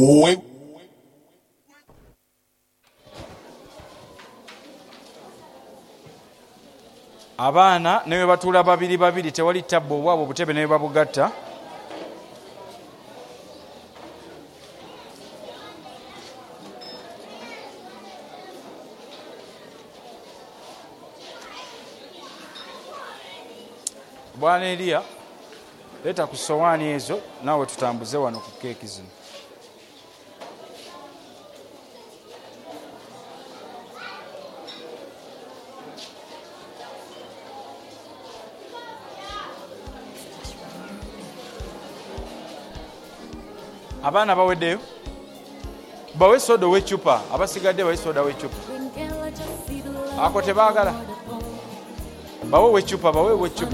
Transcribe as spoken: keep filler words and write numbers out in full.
Abaana ne batuula babiri babiri tewali tabbo obwabo obutebe ne babugatta. Bwana Elia leta ku sowaani ezo naawe tutambuze wano ku keeki zino. Abaana baweddeyo bawe soda w'eccupa, abasigadde bawe soda w'eccupa. Ako tebaagala bawe w'eccupa bawe w'eccupa.